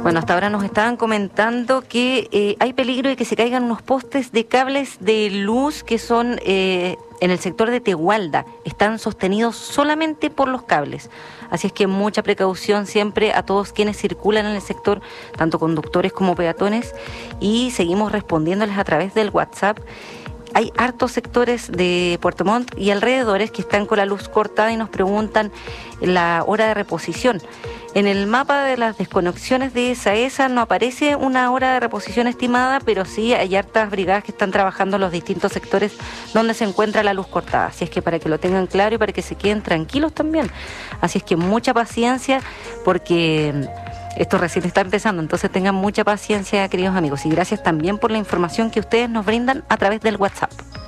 Bueno, hasta ahora nos estaban comentando que hay peligro de que se caigan unos postes de cables de luz que son en el sector de Tegualda. Están sostenidos solamente por los cables. Así es que mucha precaución siempre a todos quienes circulan en el sector, tanto conductores como peatones, y seguimos respondiéndoles a través del WhatsApp. Hay hartos sectores de Puerto Montt y alrededores que están con la luz cortada y nos preguntan la hora de reposición. En el mapa de las desconexiones de SAESA no aparece una hora de reposición estimada, pero sí hay hartas brigadas que están trabajando en los distintos sectores donde se encuentra la luz cortada. Así es que para que lo tengan claro y para que se queden tranquilos también. Así es que mucha paciencia porque esto recién está empezando, entonces tengan mucha paciencia, queridos amigos. Y gracias también por la información que ustedes nos brindan a través del WhatsApp.